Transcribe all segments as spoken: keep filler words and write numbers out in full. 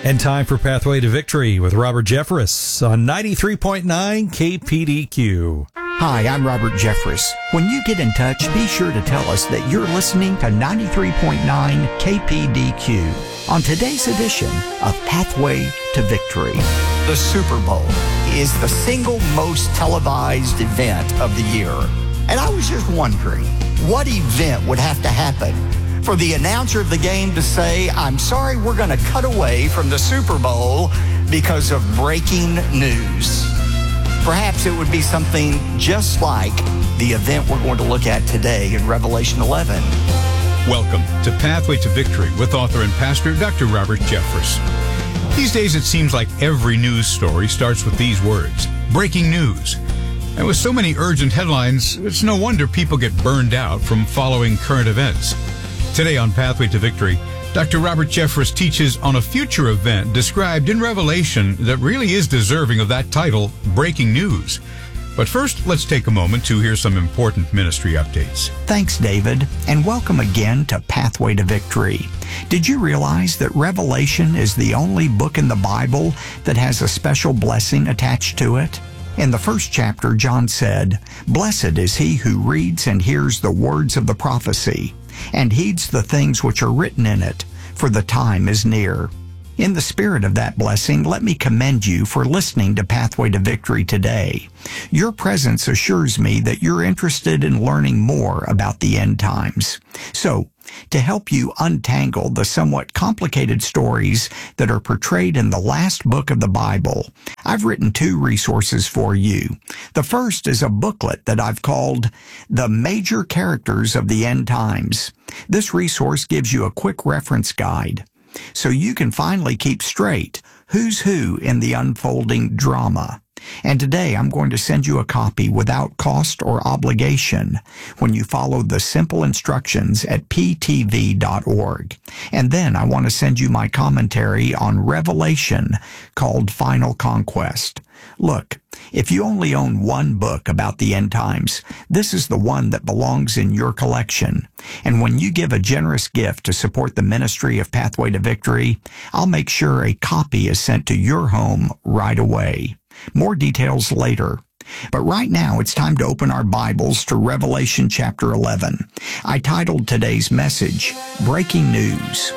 And time for Pathway to Victory with Robert Jeffress on ninety-three point nine K P D Q. Hi, I'm Robert Jeffress. When you get in touch, be sure to tell us that you're listening to ninety-three point nine K P D Q on today's edition of Pathway to Victory. The Super Bowl is the single most televised event of the year. And I was just wondering, what event would have to happen for the announcer of the game to say, I'm sorry, we're going to cut away from the Super Bowl because of breaking news? Perhaps it would be something just like the event we're going to look at today in Revelation eleven. Welcome to Pathway to Victory with author and pastor Doctor Robert Jeffress. These days it seems like every news story starts with these words, breaking news. And with so many urgent headlines, it's no wonder people get burned out from following current events. Today on Pathway to Victory, Doctor Robert Jeffress teaches on a future event described in Revelation that really is deserving of that title, Breaking News. But first, let's take a moment to hear some important ministry updates. Thanks, David, and welcome again to Pathway to Victory. Did you realize that Revelation is the only book in the Bible that has a special blessing attached to it? In the first chapter, John said, "Blessed is he who reads and hears the words of the prophecy, and heeds the things which are written in it, for the time is near." In the spirit of that blessing, let me commend you for listening to Pathway to Victory today. Your presence assures me that you're interested in learning more about the end times. So, to help you untangle the somewhat complicated stories that are portrayed in the last book of the Bible, I've written two resources for you. The first is a booklet that I've called The Major Characters of the End Times. This resource gives you a quick reference guide, so you can finally keep straight who's who in the unfolding drama. And today I'm going to send you a copy without cost or obligation when you follow the simple instructions at p t v dot org. And then I want to send you my commentary on Revelation called Final Conquest. Look, if you only own one book about the end times, this is the one that belongs in your collection. And when you give a generous gift to support the ministry of Pathway to Victory, I'll make sure a copy is sent to your home right away. More details later. But right now, it's time to open our Bibles to Revelation chapter eleven. I titled today's message, Breaking News.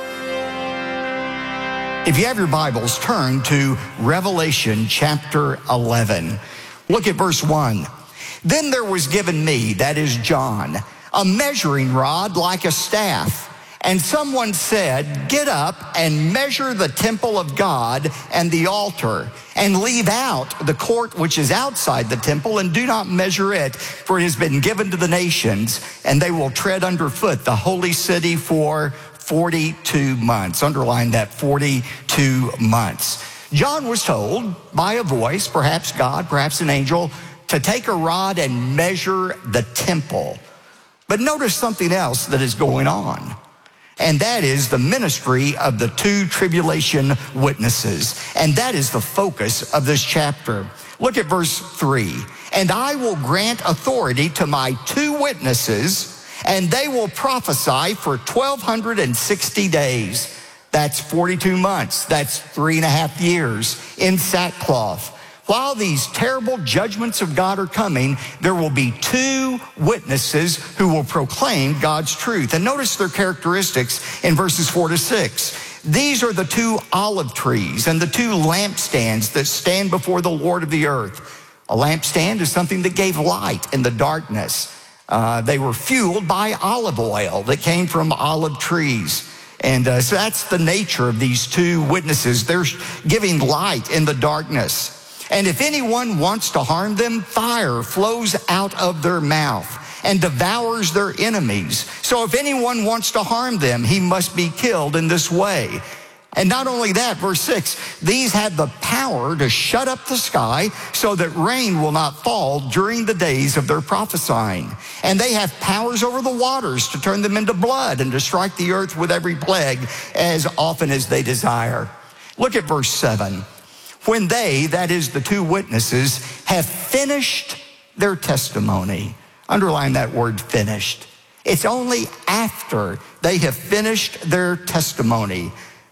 If you have your Bibles, turn to Revelation chapter eleven. Look at verse one. Then there was given me, that is John, a measuring rod like a staff. And someone said, get up and measure the temple of God and the altar, and leave out the court which is outside the temple, and do not measure it, for it has been given to the nations, and they will tread underfoot the holy city for forty-two months. Underline that, forty-two months. John was told by a voice, perhaps God, perhaps an angel, to take a rod and measure the temple. But notice something else that is going on. And that is the ministry of the two tribulation witnesses. And that is the focus of this chapter. Look at verse three. And I will grant authority to my two witnesses, and they will prophesy for twelve sixty days. That's forty-two months. That's three and a half years in sackcloth. While these terrible judgments of God are coming, there will be two witnesses who will proclaim God's truth. And notice their characteristics in verses four to six. These are the two olive trees and the two lampstands that stand before the Lord of the earth. A lampstand is something that gave light in the darkness. Uh, they were fueled by olive oil that came from olive trees. And uh, so that's the nature of these two witnesses. They're giving light in the darkness. And if anyone wants to harm them, fire flows out of their mouth and devours their enemies. So if anyone wants to harm them, he must be killed in this way. And not only that, verse six, these have the power to shut up the sky so that rain will not fall during the days of their prophesying. And they have powers over the waters to turn them into blood and to strike the earth with every plague as often as they desire. Look at verse seven. When they, that is the two witnesses, have finished their testimony. Underline that word, finished. It's only after they have finished their testimony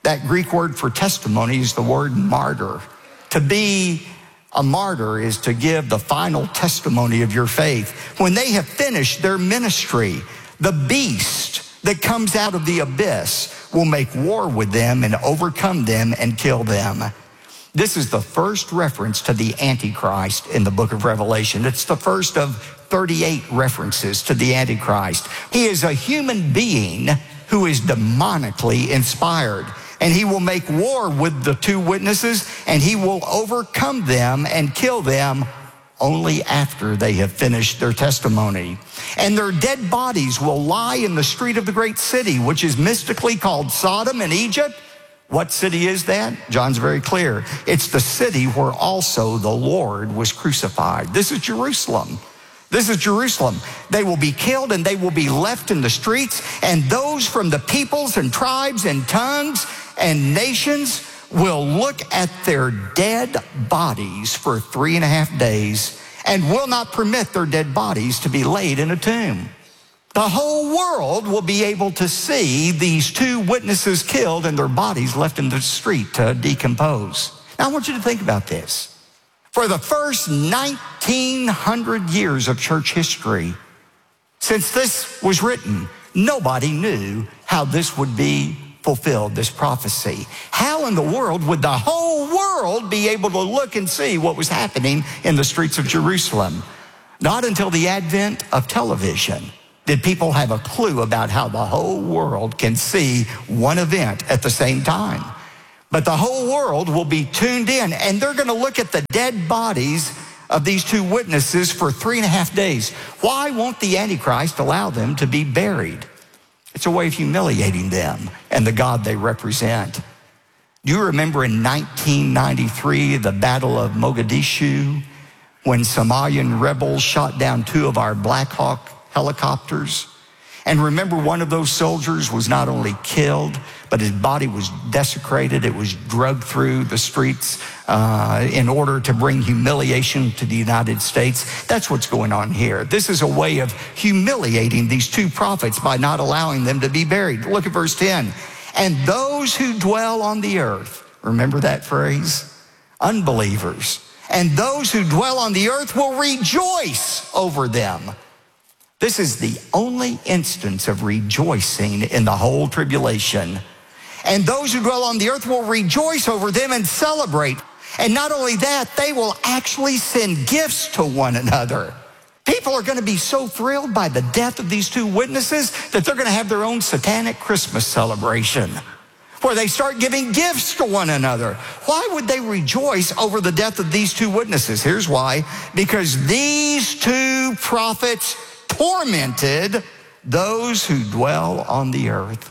That Greek word for testimony is the word martyr. To be a martyr is to give the final testimony of your faith. When they have finished their ministry, the beast that comes out of the abyss will make war with them and overcome them and kill them. This is the first reference to the Antichrist in the book of Revelation. It's the first of thirty-eight references to the Antichrist. He is a human being who is demonically inspired. And he will make war with the two witnesses, and he will overcome them and kill them only after they have finished their testimony. And their dead bodies will lie in the street of the great city, which is mystically called Sodom in Egypt. What city is that? John's very clear. It's the city where also the Lord was crucified. This is Jerusalem. This is Jerusalem. They will be killed and they will be left in the streets, and those from the peoples and tribes and tongues and nations will look at their dead bodies for three and a half days and will not permit their dead bodies to be laid in a tomb. The whole world will be able to see these two witnesses killed and their bodies left in the street to decompose. Now I want you to think about this. For the first nineteen hundred years of church history, since this was written, nobody knew how this would be fulfilled, this prophecy. How in the world would the whole world be able to look and see what was happening in the streets of Jerusalem? Not until the advent of television did people have a clue about how the whole world can see one event at the same time. But the whole world will be tuned in, and they're going to look at the dead bodies of these two witnesses for three and a half days. Why won't the Antichrist allow them to be buried? It's a way of humiliating them and the God they represent. Do you remember in nineteen ninety-three, the Battle of Mogadishu, when Somalian rebels shot down two of our Black Hawk helicopters? And remember, one of those soldiers was not only killed, but his body was desecrated. It was dragged through the streets uh, in order to bring humiliation to the United States. That's what's going on here. This is a way of humiliating these two prophets by not allowing them to be buried. Look at verse ten. And those who dwell on the earth, remember that phrase? Unbelievers. And those who dwell on the earth will rejoice over them. This is the only instance of rejoicing in the whole tribulation. And those who dwell on the earth will rejoice over them and celebrate. And not only that, they will actually send gifts to one another. People are going to be so thrilled by the death of these two witnesses that they're going to have their own satanic Christmas celebration where they start giving gifts to one another. Why would they rejoice over the death of these two witnesses? Here's why. Because these two prophets tormented those who dwell on the earth.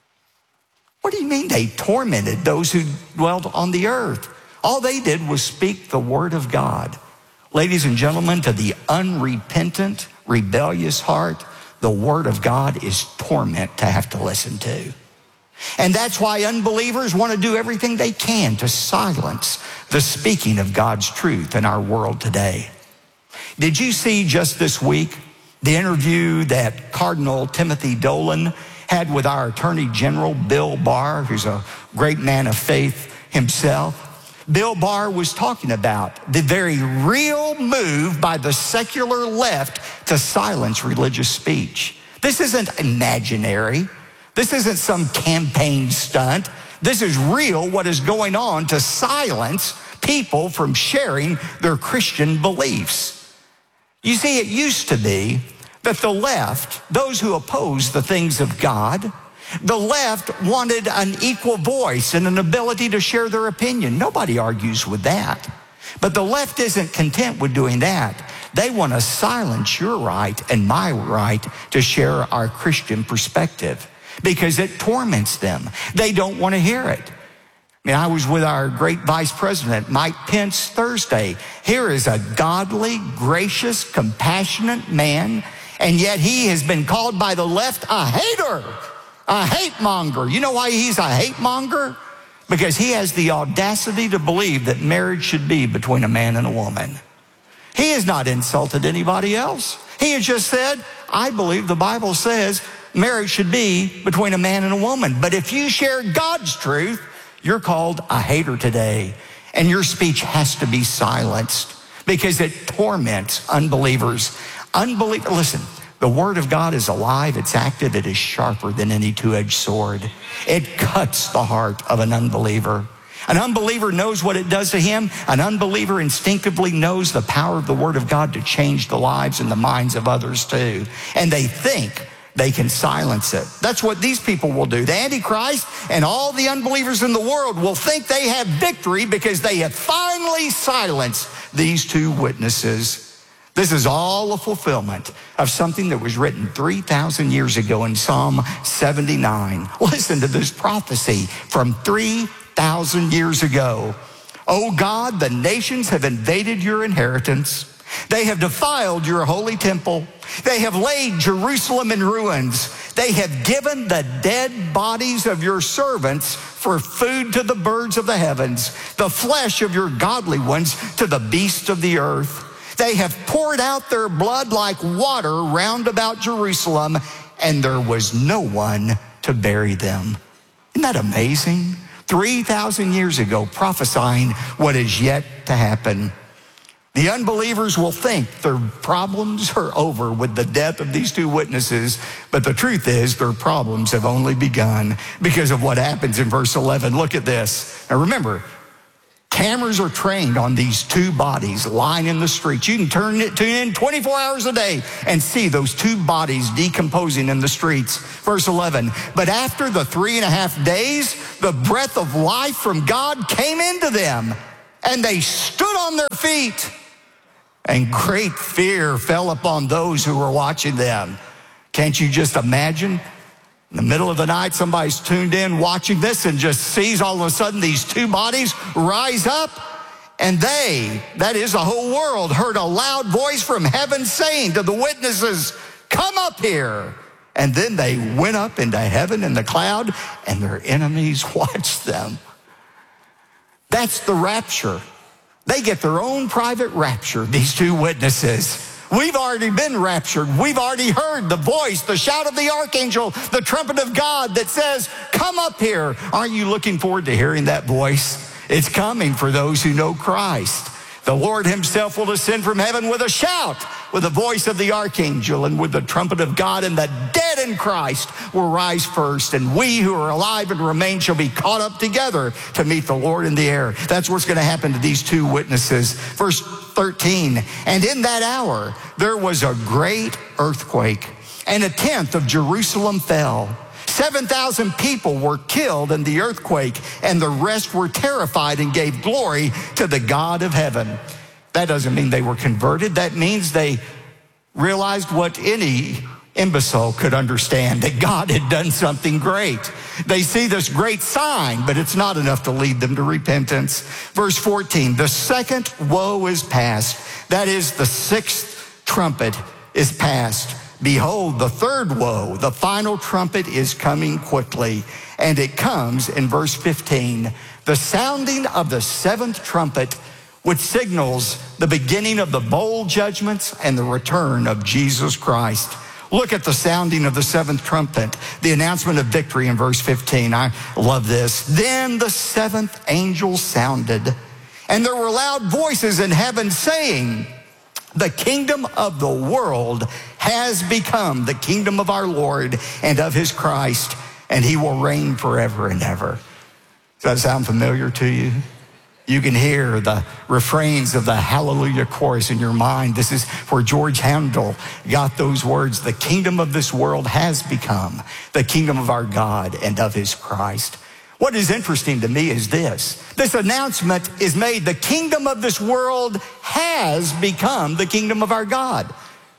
What do you mean they tormented those who dwelt on the earth? All they did was speak the word of God. Ladies and gentlemen, to the unrepentant, rebellious heart, the word of God is torment to have to listen to. And that's why unbelievers want to do everything they can to silence the speaking of God's truth in our world today. Did you see just this week the interview that Cardinal Timothy Dolan had with our Attorney General, Bill Barr, who's a great man of faith himself? Bill Barr was talking about the very real move by the secular left to silence religious speech. This isn't imaginary. This isn't some campaign stunt. This is real, what is going on to silence people from sharing their Christian beliefs. You see, it used to be that the left, those who oppose the things of God, the left wanted an equal voice and an ability to share their opinion. Nobody argues with that. But the left isn't content with doing that. They want to silence your right and my right to share our Christian perspective because it torments them. They don't want to hear it. I mean, I was with our great Vice President, Mike Pence, Thursday. Here is a godly, gracious, compassionate man, and yet he has been called by the left a hater, a hate monger. You know why he's a hate monger? Because he has the audacity to believe that marriage should be between a man and a woman. He has not insulted anybody else. He has just said, I believe the Bible says marriage should be between a man and a woman. But if you share God's truth, you're called a hater today. And your speech has to be silenced because it torments unbelievers. Unbeliever, listen, the word of God is alive, it's active, it is sharper than any two-edged sword. It cuts the heart of an unbeliever. An unbeliever knows what it does to him. An unbeliever instinctively knows the power of the word of God to change the lives and the minds of others too. And they think they can silence it. That's what these people will do. The Antichrist and all the unbelievers in the world will think they have victory because they have finally silenced these two witnesses. This is all a fulfillment of something that was written three thousand years ago in Psalm seventy-nine. Listen to this prophecy from three thousand years ago. O God, the nations have invaded your inheritance. They have defiled your holy temple. They have laid Jerusalem in ruins. They have given the dead bodies of your servants for food to the birds of the heavens, the flesh of your godly ones to the beasts of the earth. They have poured out their blood like water round about Jerusalem, and there was no one to bury them. Isn't that amazing? three thousand years ago, prophesying what is yet to happen. The unbelievers will think their problems are over with the death of these two witnesses, but the truth is their problems have only begun because of what happens in verse eleven. Look at this. Now remember, cameras are trained on these two bodies lying in the streets. You can turn it tune in twenty-four hours a day and see those two bodies decomposing in the streets. Verse eleven, but after the three and a half days, the breath of life from God came into them, and they stood on their feet, and great fear fell upon those who were watching them. Can't you just imagine? In the middle of the night, somebody's tuned in watching this and just sees all of a sudden these two bodies rise up. And they, that is the whole world, heard a loud voice from heaven saying to the witnesses, come up here. And then they went up into heaven in the cloud, and their enemies watched them. That's the rapture. They get their own private rapture, these two witnesses. We've already been raptured. We've already heard the voice, the shout of the archangel, the trumpet of God that says, come up here. Aren't you looking forward to hearing that voice? It's coming for those who know Christ. The Lord himself will descend from heaven with a shout, with the voice of the archangel and with the trumpet of God, and the dead in Christ will rise first, and we who are alive and remain shall be caught up together to meet the Lord in the air. That's what's going to happen to these two witnesses. Verse thirteen, and in that hour there was a great earthquake, and a tenth of Jerusalem fell. seven thousand people were killed in the earthquake, and the rest were terrified and gave glory to the God of heaven. That doesn't mean they were converted. That means they realized what any imbecile could understand, that God had done something great. They see this great sign, but it's not enough to lead them to repentance. Verse fourteen, the second woe is past. That is, the sixth trumpet is past. Behold, the third woe, the final trumpet, is coming quickly. And it comes in verse fifteen. The sounding of the seventh trumpet, which signals the beginning of the bowl judgments and the return of Jesus Christ. Look at the sounding of the seventh trumpet, the announcement of victory in verse fifteen. I love this. Then the seventh angel sounded, and there were loud voices in heaven saying, the kingdom of the world has become the kingdom of our Lord and of his Christ, and he will reign forever and ever. Does that sound familiar to you? You can hear the refrains of the Hallelujah chorus in your mind. This is where George Handel got those words. The kingdom of this world has become the kingdom of our God and of his Christ. What is interesting to me is this. This announcement is made. The kingdom of this world has become the kingdom of our God.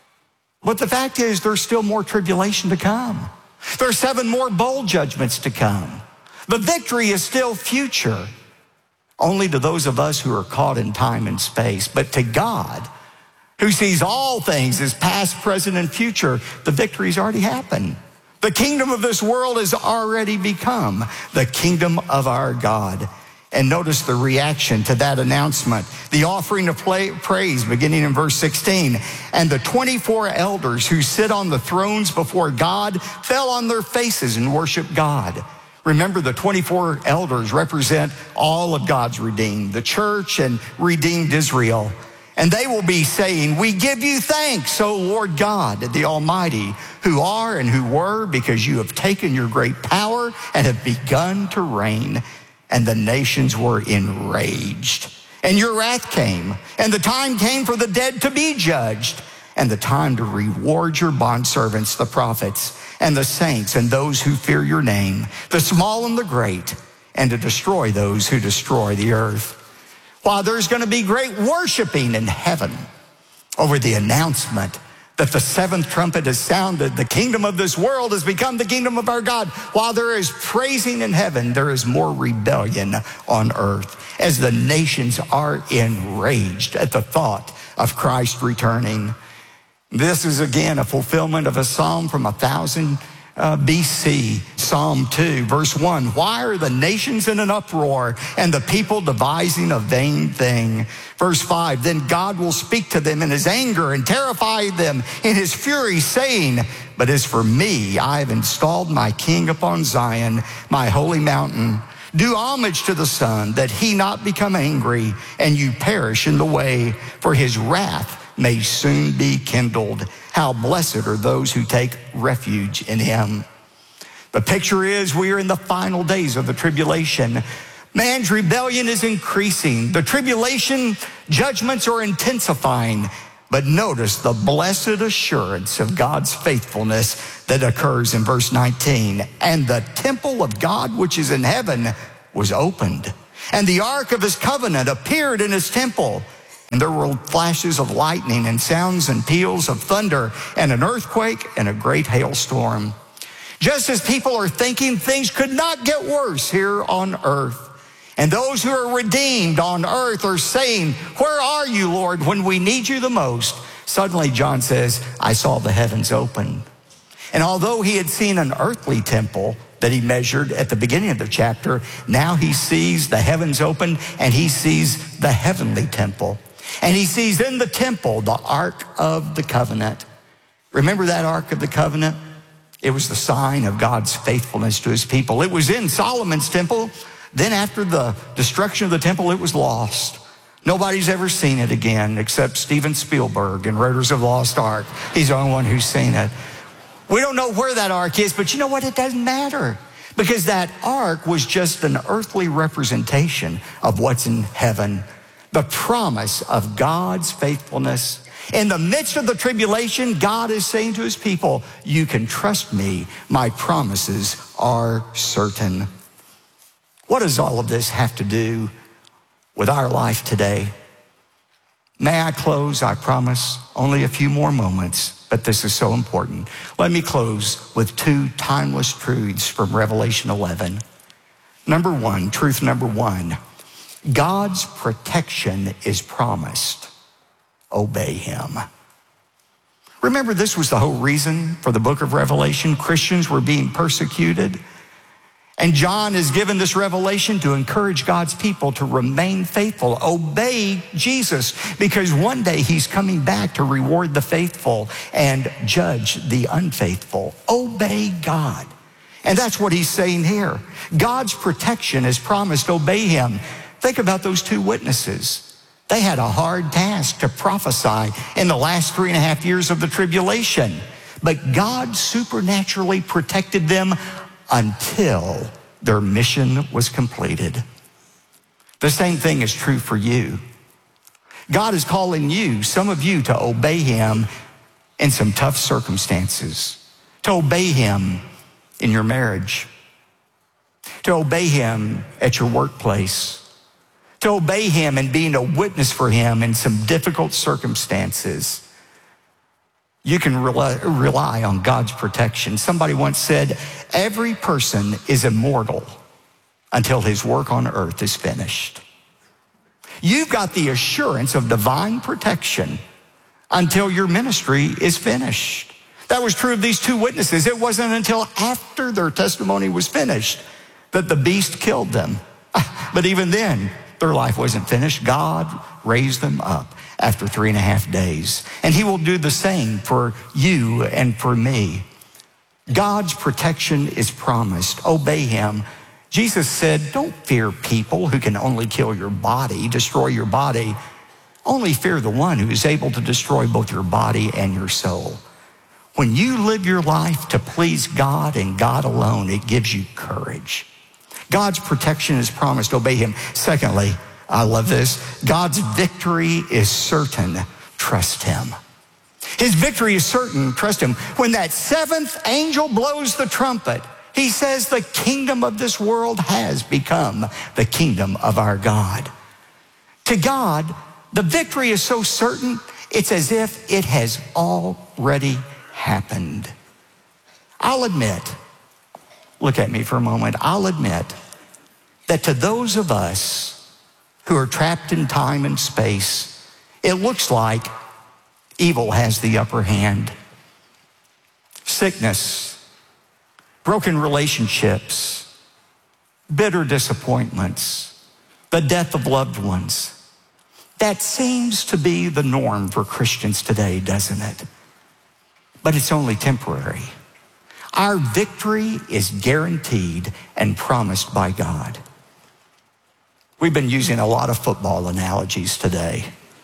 But the fact is, there's still more tribulation to come. There's seven more bowl judgments to come. The victory is still future, only to those of us who are caught in time and space. But to God, who sees all things as past, present, and future, the victory's already happened. The kingdom of this world has already become the kingdom of our God. And notice the reaction to that announcement. The offering of praise beginning in verse sixteen. And the twenty-four elders who sit on the thrones before God fell on their faces and worshiped God. Remember, the twenty-four elders represent all of God's redeemed, the church and redeemed Israel. And they will be saying, we give you thanks, O Lord God, the Almighty, who are and who were, because you have taken your great power and have begun to reign. And the nations were enraged. And your wrath came, and the time came for the dead to be judged, and the time to reward your bondservants, the prophets, and the saints, and those who fear your name, the small and the great, and to destroy those who destroy the earth. While there's going to be great worshiping in heaven over the announcement that the seventh trumpet has sounded, the kingdom of this world has become the kingdom of our God. While there is praising in heaven, there is more rebellion on earth as the nations are enraged at the thought of Christ returning. This is again a fulfillment of a psalm from a thousand uh, B C, Psalm two, verse one. Why are the nations in an uproar and the people devising a vain thing? Verse five, then God will speak to them in his anger and terrify them in his fury, saying, but as for me, I have installed my king upon Zion, my holy mountain. Do homage to the Son, that he not become angry and you perish in the way, for his wrath may soon be kindled. How blessed are those who take refuge in him. The picture is we are in the final days of the tribulation. Man's rebellion is increasing. The tribulation judgments are intensifying. But notice the blessed assurance of God's faithfulness that occurs in verse nineteen. And the temple of God which is in heaven was opened, and the ark of his covenant appeared in his temple. And there were flashes of lightning and sounds and peals of thunder and an earthquake and a great hailstorm. Just as people are thinking things could not get worse here on earth. And those who are redeemed on earth are saying, where are you, Lord, when we need you the most? Suddenly, John says, I saw the heavens open. And although he had seen an earthly temple that he measured at the beginning of the chapter, now he sees the heavens open and he sees the heavenly temple. And he sees in the temple the Ark of the Covenant. Remember that Ark of the Covenant? It was the sign of God's faithfulness to his people. It was in Solomon's temple. Then after the destruction of the temple, it was lost. Nobody's ever seen it again except Steven Spielberg in Raiders of the Lost Ark. He's the only one who's seen it. We don't know where that ark is, but you know what? It doesn't matter, because that ark was just an earthly representation of what's in heaven. The promise of God's faithfulness. In the midst of the tribulation, God is saying to his people, you can trust me. My promises are certain. What does all of this have to do with our life today? May I close, I promise, only a few more moments, but this is so important. Let me close with two timeless truths from Revelation eleven. Number one, truth number one, God's protection is promised. Obey him. Remember, this was the whole reason for the book of Revelation. Christians were being persecuted. And John is given this revelation to encourage God's people to remain faithful. Obey Jesus, because one day he's coming back to reward the faithful and judge the unfaithful. Obey God. And that's what he's saying here. God's protection is promised. Obey him. Think about those two witnesses. They had a hard task to prophesy in the last three and a half years of the tribulation. But God supernaturally protected them until their mission was completed. The same thing is true for you. God is calling you, some of you, to obey him in some tough circumstances, to obey him in your marriage, to obey him at your workplace, to obey him and being a witness for him in some difficult circumstances. You can rely, rely on God's protection. Somebody once said, every person is immortal until his work on earth is finished. You've got the assurance of divine protection until your ministry is finished. That was true of these two witnesses. It wasn't until after their testimony was finished that the beast killed them. But even then, their life wasn't finished. God raised them up after three and a half days. And he will do the same for you and for me. God's protection is promised. Obey him. Jesus said, don't fear people who can only kill your body, destroy your body. Only fear the one who is able to destroy both your body and your soul. When you live your life to please God and God alone, it gives you courage. God's protection is promised. Obey him. Secondly, I love this. God's victory is certain. Trust him. His victory is certain. Trust him. When that seventh angel blows the trumpet, he says the kingdom of this world has become the kingdom of our God. To God, the victory is so certain, it's as if it has already happened. I'll admit, look at me for a moment, I'll admit that to those of us who are trapped in time and space, it looks like evil has the upper hand. Sickness, broken relationships, bitter disappointments, the death of loved ones. That seems to be the norm for Christians today, doesn't it? But it's only temporary. Our victory is guaranteed and promised by God. We've been using a lot of football analogies today,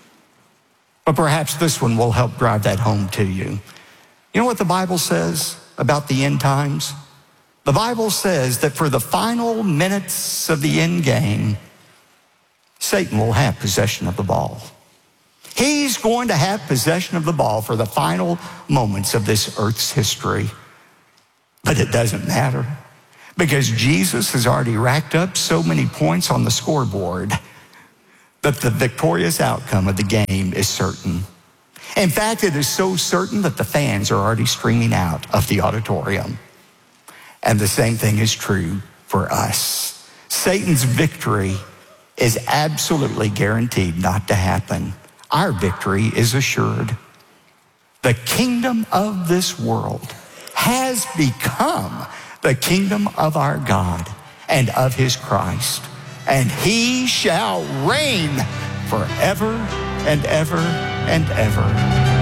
but perhaps this one will help drive that home to you. You know what the Bible says about the end times? The Bible says that for the final minutes of the end game, Satan will have possession of the ball. He's going to have possession of the ball for the final moments of this earth's history. But it doesn't matter, because Jesus has already racked up so many points on the scoreboard that the victorious outcome of the game is certain. In fact, it is so certain that the fans are already streaming out of the auditorium. And the same thing is true for us. Satan's victory is absolutely guaranteed not to happen. Our victory is assured. The kingdom of this world has become the kingdom of our God and of his Christ, and he shall reign forever and ever and ever.